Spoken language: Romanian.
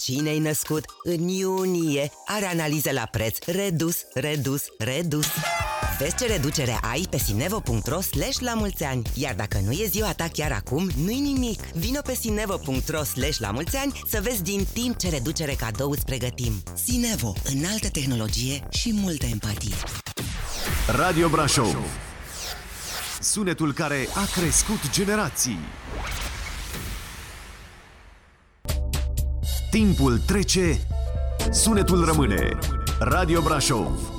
Cine-i născut în iunie are analize la preț redus, redus, redus. Vezi ce reducere ai pe sinevo.ro/la-mulți-ani. Iar dacă nu e ziua ta chiar acum, nu-i nimic. Vino pe sinevo.ro/la-mulți-ani să vezi din timp ce reducere cadou îți pregătim. Sinevo, înaltă tehnologie și multă empatie. Radio Brașov, sunetul care a crescut generații. Timpul trece, sunetul rămâne. Radio Brașov.